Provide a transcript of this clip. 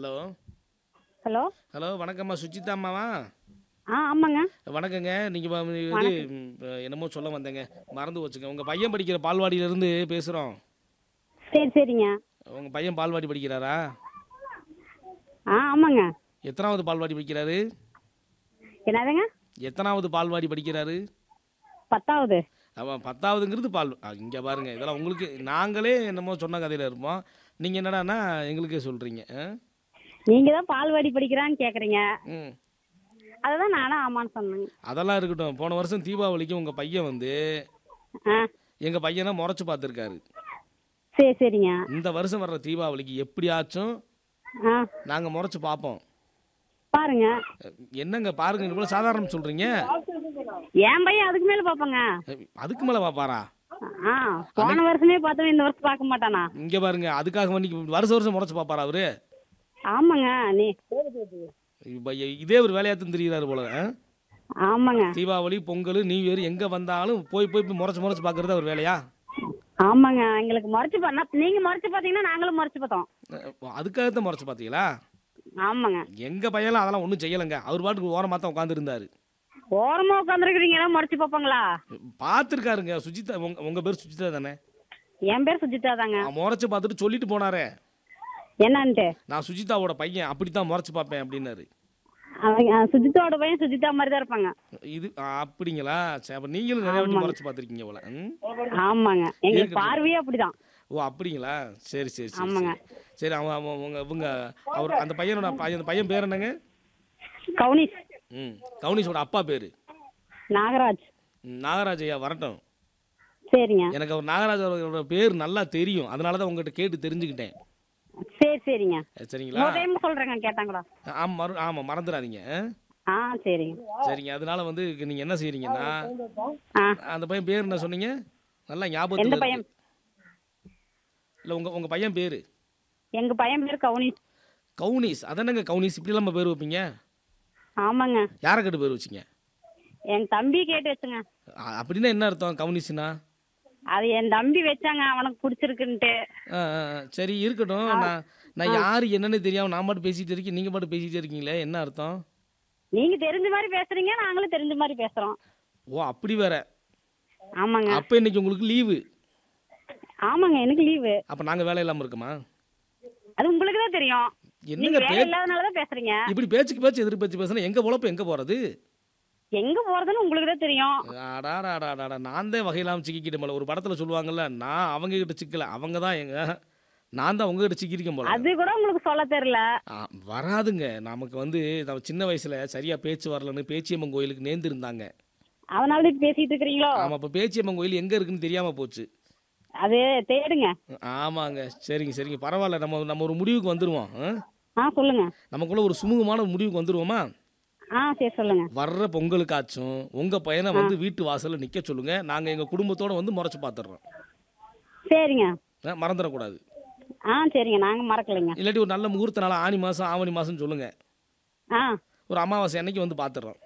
Hello. Hello. Hello வணக்கம்மா, சுஜிதா அம்மாவா? ஆமாங்க. வணக்கங்க. நீங்க இது வணக்கம். என்னமோ சொல்ல வந்தேங்க, மறந்து போச்சுங்க. உங்க பையன் படிக்கிற பால்வாடியிலேருந்து பேசுகிறோம். சரி சரிங்க. உங்க பையன் பால்வாடி படிக்கிறாரா? ஆமாங்க. எத்தனாவது பால்வாடி படிக்கிறாரு? என்னதுங்க? எத்தனாவது பால்வாடி படிக்கிறாரு? 10வது. அவன் 10வதுங்கிறது இங்கே பாருங்க, இதெல்லாம் உங்களுக்கு நாங்களே என்னமோ சொன்ன கதையில் இருப்போம். நீங்கள் என்னடான்னா எங்களுக்கே சொல்கிறீங்க. நீங்க தான் பால்வாடி படிக்கிறான்னு கேக்குறீங்க. ம். அததான் நானும் ஆமான்னு சொன்னேங்க. அதெல்லாம் இருக்கட்டும். போன வருஷம் தீபாவளிக்கு உங்கள் பையன் வந்து ஆ எங்கள் பையனை முறைச்சி பார்த்துருக்காரு. சரி சரிங்க. இந்த வருஷம் வர்ற தீபாவளிக்கு எப்படியாச்சும் ஆ நாங்கள் முறைச்சி பார்ப்போம். பாருங்க. என்னங்க பாருங்க, இவ்வளோ சாதாரணம் சொல்கிறீங்க. என் பையன் அதுக்கு மேல பாப்பாங்க. அதுக்கு மேலே பார்ப்பாரா? ஆ போன வருஷமே பார்த்தவன் இந்த வருஷம் பார்க்க மாட்டானா? இங்கே பாருங்க, அதுக்காக வண்டி வருஷம் வருஷம் முறைச்சி பார்ப்பாரா அவரு? ஆமாங்க. நீ இப்ப இதே ஒரு வேலையாத்துன்னு தெரியுறாரு போல. ஆமாங்க. தீபாவளி, பொங்கல், நியூ இயர் எங்கே வந்தாலும் போய் போய் முறைச்சி முறைச்சி பார்க்குறது அவர் வேலையா? ஆமாங்க. எங்களுக்கு முறைச்சு பண்ணா நீங்க முறைச்சு பார்த்தீங்கன்னா நாங்களும் முறைச்சு பார்த்தோம். அதுக்காகத்தான் முறைச்சி பார்த்தீங்களா? ஆமாங்க. எங்கள் பையன்லாம் அதெல்லாம் ஒன்றும் செய்யலைங்க. அவர் பாட்டுக்கு ஓரமாக தான் உட்காந்துருந்தாரு. ஓரமா உட்காந்துருக்கிறீங்களா? முறைச்சு பார்ப்பாங்களா? பார்த்துருக்காருங்க. சுஜிதா, உங்கள் பேர் சுஜிதா தானே? என் பேர் சுஜிதா தாங்க. முறைச்சி பார்த்துட்டு சொல்லிட்டு போனாரே, என்னன்ட்டு? நான் சுஜிதாவோட பையன், அப்படித்தான் முறைச்சி பார்ப்பேன் அப்படின்னாரு. அவங்க சுஜிதாவோட பையன் சுஜிதா மாதிரி தான் இருப்பாங்க. இது அப்படிங்களா? சரி, அப்போ நீங்களும் நிறைய வாட்டி முறைச்சி பார்த்துருக்கீங்க போல. ஆமாங்க. எங்களுக்கு இருக்கட்டும். பார்வையே அப்படிதான். ஓ அப்படிங்களா? சரி சரி சரி ஆமாங்க. சரி. சரி, இவங்க அவர் அந்த பையனோட அந்த பையன் பேர் என்னங்க? கவுனிஸ். ம். கவுனிஸோட அப்பா பேர் நாகராஜ். நாகராஜ் ஐயா வரட்டும். சரிங்க. எனக்கு அவர் நாகராஜ் அவரோட பேர் நல்லா தெரியும், அதனால தான் உங்ககிட்ட கேட்டு தெரிஞ்சுக்கிட்டேன். சரி சரிங்க. சரிங்களா? இன்னொரு டைம் சொல்றேங்க கேட்டாங்களா? ஆமாம், மறந்துடாதீங்க. ஆ சரிங்க. சரிங்க. அதனால வந்து நீங்கள் என்ன செய்கிறீங்கன்னா, ஆ அந்த பையன் பேர் என்ன சொன்னீங்க? நல்லா எந்த ஞாபகத்தில் பையன்? இருக்கு. இல்லை, உங்கள் பையன் பேர் எங்க பையன் பேர் கவுனிஸ். கவுனிஸ். அதானங்க கவுனிஸ், இப்படிலாம் நம்ம பேர் வைப்பீங்க? ஆமாங்க. யாரை கேட்டு பேர் வச்சிங்க? என் தம்பி கேட்டு வச்சுங்க. அப்படின்னா என்ன அர்த்தம் கவுனிஸ்னா? அது என் தம்பி வச்சாங்க, அவனுக்கு பிடிச்சிருக்குன்ட்டு. சரி இருக்கட்டும். நான் யார் என்னன்னு தெரியாம நான் பாட்டு பேசிட்டு இருக்கேன், நீங்க பாட்டு பேசிட்டே இருக்கீங்களே, என்ன அர்த்தம்? நீங்க தெரிஞ்ச மாதிரி பேசுறீங்க, நாங்களும் தெரிஞ்ச மாதிரி பேசுறோம். ஓ அப்படி வேற. ஆமாங்க. அப்ப இன்னைக்கு உங்களுக்கு லீவு. ஆமாங்க, எனக்கு லீவு. அப்ப நாங்க வேலை இல்லாம இருக்குமா? அது உங்களுக்கு தான் தெரியும். நீங்க என்னங்க வேலை இல்லாதனாலதான் பேசுறீங்க. இப்படி பேச்சுக்கு பேச்சு எதிர்ப்பு பேச்சு பேசுனா எங்க பொழப்பு எங்க போறது? எங்க போறதுன்னு உங்களுக்கு தான் தெரியும். அடாடாடாடா, நான் தான் வகையில்லாம சிக்கிக்கிட்டேன் போல. ஒரு படத்துல சொல்லுவாங்கல்ல, நான் அவங்க கிட்ட சிக்கல, அவங்க தான் நான் தான் உங்ககிட்ட சிக்கிருக்கேன் போல. அது கூட உங்களுக்கு சொல்ல தெரியல. வராதுங்க. நமக்கு வந்து நம்ம சின்ன வயசுல சரியா பேச்சு வரலன்னு பேச்சியம்மன் கோயிலுக்கு நேர்ந்திருந்தாங்க. அதனால இப்ப பேசிட்டு இருக்கிறீங்களோ? ஆமா, இப்ப பேச்சியம்மன் கோயில் எங்க இருக்குன்னு தெரியாம போச்சு. அது தேடுங்க. ஆமாங்க. சரிங்க சரிங்க, பரவாயில்ல. நம்ம ஒரு முடிவுக்கு வந்துருவோம். சொல்லுங்க. நமக்குள்ள ஒரு சுமூகமான முடிவுக்கு வந்துருவோமா? சரி சொல்லுங்க. வர்ற பொங்கலுக்காச்சும் உங்க பையனை வந்து வீட்டு வாசல்ல நிக்க சொல்லுங்க. நாங்க எங்க குடும்பத்தோட வந்து முறைச்சு பாத்துறோம். சரிங்க. மறந்துடக்கூடாது. சரிங்க, நாங்க மறக்கலைங்க. இல்லாட்டி ஒரு நல்ல முகூர்த்த நாள் ஆனி மாசம் ஆவணி மாசம் சொல்லுங்க. ஆ ஒரு அமாவாசை அன்னைக்கு வந்து பாத்துறோம்.